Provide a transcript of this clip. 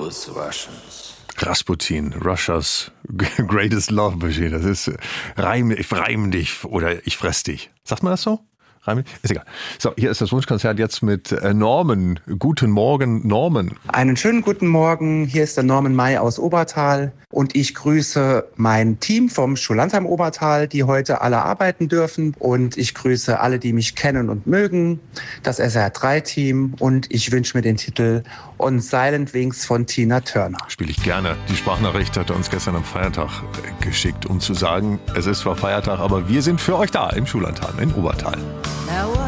those Russians. Rasputin, Russia's greatest love machine. Das ist reim dich oder ich fress dich. Sagt man das so? Ist egal. So, hier ist das Wunschkonzert jetzt mit Norman. Guten Morgen, Norman. Einen schönen guten Morgen. Hier ist der Norman May aus Obertal und ich grüße mein Team vom Schullandheim Obertal, die heute alle arbeiten dürfen, und ich grüße alle, die mich kennen und mögen, das SR3-Team, und ich wünsche mir den Titel On Silent Wings von Tina Turner. Spiele ich gerne. Die Sprachnachricht hat er uns gestern am Feiertag geschickt, um zu sagen, es ist zwar Feiertag, aber wir sind für euch da im Schullandheim in Obertal.